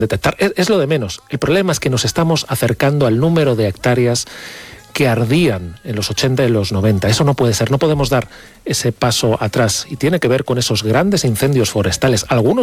detectar. Es lo de menos. El problema es que nos estamos acercando al número de hectáreas que ardían en los 80 y los 90. Eso no puede ser, no podemos dar ese paso atrás, y tiene que ver con esos grandes incendios forestales, algunos